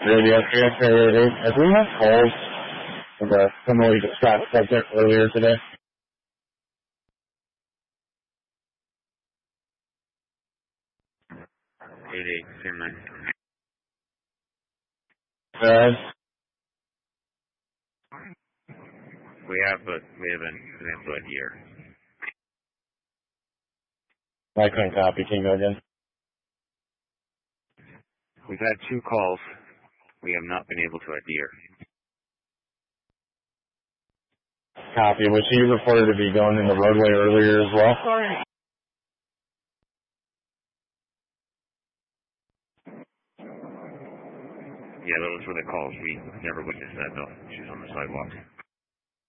Radio X-ray. Have we had calls of a similarly distraught subject earlier today? We have, but we haven't been able to adhere. I couldn't copy. Can you go again? We've had 2 calls. We have not been able to adhere. Copy. Was she reported to be going in the roadway earlier as well? Sorry. Yeah, those were the calls. We never witnessed that, though. She was on the sidewalk.